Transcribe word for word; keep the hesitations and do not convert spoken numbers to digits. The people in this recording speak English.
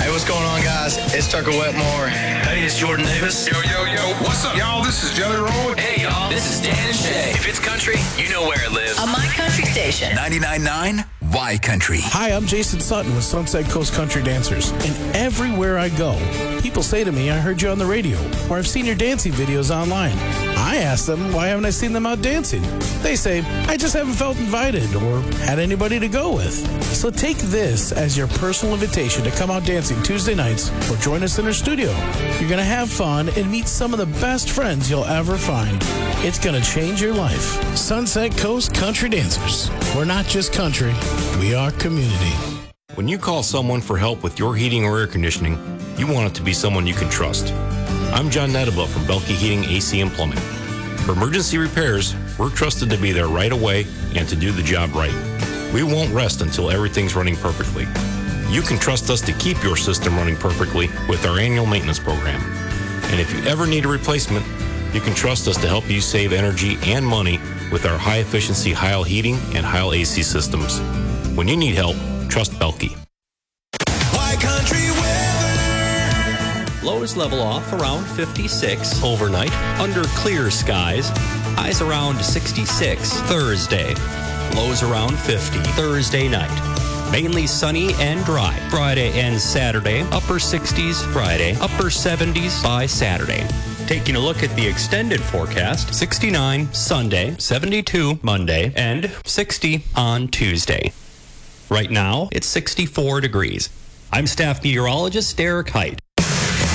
Hey, what's going on, guys? It's Tucker Wetmore. Hey, it's Jordan Davis. Yo, yo, yo, what's up, y'all? This is Jelly Roll. Hey, y'all, this is Dan and Shay. If it's country, you know where it lives. On My Country Station. ninety-nine point nine Y Country. Hi, I'm Jason Sutton with Sunset Coast Country Dancers. And everywhere I go, people say to me, I heard you on the radio, or I've seen your dancing videos online. I ask them, why haven't I seen them out dancing? They say, I just haven't felt invited or had anybody to go with. So take this as your personal invitation to come out dancing Tuesday nights or join us in our studio. You're going to have fun and meet some of the best friends you'll ever find. It's going to change your life. Sunset Coast Country Dancers. We're not just country, we are community. When you call someone for help with your heating or air conditioning, you want it to be someone you can trust. I'm John Netaba from Belke Heating, A C and Plumbing. For emergency repairs, we're trusted to be there right away and to do the job right. We won't rest until everything's running perfectly. You can trust us to keep your system running perfectly with our annual maintenance program. And if you ever need a replacement, you can trust us to help you save energy and money with our high-efficiency Heil heating and Heil A C systems. When you need help, trust Belke. Y Country weather. Lows level off around fifty-six overnight under clear skies. Highs around sixty-six Thursday. Lows around fifty Thursday night. Mainly sunny and dry Friday and Saturday. Upper sixties Friday. Upper seventies by Saturday. Taking a look at the extended forecast, sixty-nine Sunday, seventy-two Monday, and sixty on Tuesday. Right now, it's sixty-four degrees. I'm staff meteorologist Derek Height.